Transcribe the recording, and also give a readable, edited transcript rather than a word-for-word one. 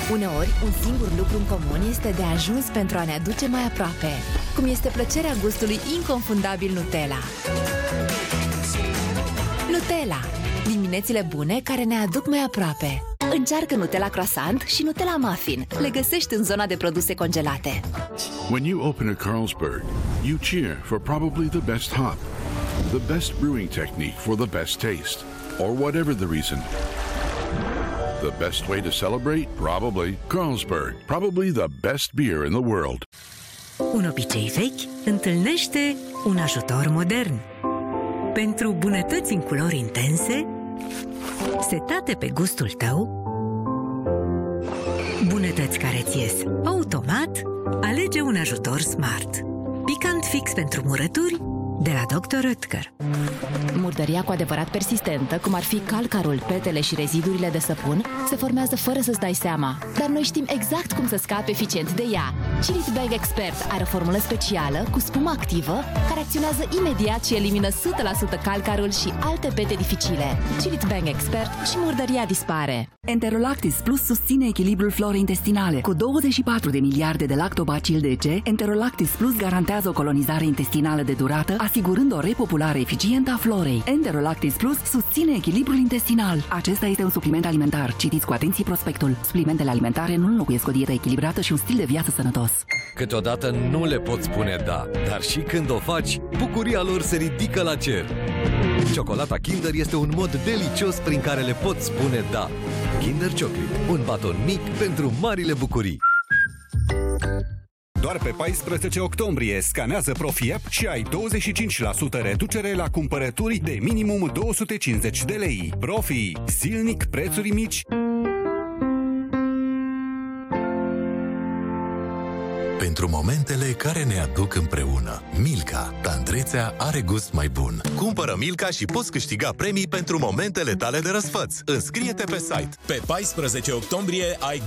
Uneori, un singur lucru în comun este de ajuns pentru a ne aduce mai aproape, cum este plăcerea gustului inconfundabil Nutella. Nutella. Diminețile bune care ne aduc mai aproape. Încearcă Nutella Croissant și Nutella Muffin. Le găsești în zona de produse congelate. When you open a Carlsberg, you cheer for probably the best hop, the best brewing technique for the best taste, or whatever the reason. The best way to celebrate? Probably Carlsberg. Probably the best beer in the world. Un obicei vechi întâlnește un ajutor modern. Pentru bunătăți în culori intense, setate pe gustul tău, bunătăți care ți ies automat, alege un ajutor Smart. Picant fix pentru murături de la Dr. Oetker. Murdăria cu adevărat persistentă, cum ar fi calcarul, petele și rezidurile de săpun, se formează fără să-ți dai seama. Dar noi știm exact cum să scapi eficient de ea. Chillit Bang Expert are o formulă specială cu spumă activă care acționează imediat și elimină 100% calcarul și alte pete dificile. Chillit Bang Expert și murdăria dispare. Enterolactis Plus susține echilibrul florei intestinale. Cu 24 de miliarde de lactobacil DC, Enterolactis Plus garantează o colonizare intestinală de durată, asigurând o repopulare eficientă a florei. Enterolactis Plus susține echilibrul intestinal. Acesta este un supliment alimentar. Citiți cu atenție prospectul. Suplimentele alimentare nu înlocuiesc o dietă echilibrată și un stil de viață sănătos. Câteodată nu le poți spune da, dar și când o faci, bucuria lor se ridică la cer. Ciocolata Kinder este un mod delicios prin care le poți spune da. Kinder Chocolate, un baton mic pentru marile bucurii. Doar pe 14 octombrie scanează Profi App și ai 25% reducere la cumpărături de minimum 250 de lei. Profi, zilnic prețuri mici. Pentru momentele care ne aduc împreună. Milka. Tandrețea are gust mai bun. Cumpără Milka și poți câștiga premii pentru momentele tale de răsfăț. Înscrie-te pe site. Pe 14 octombrie ai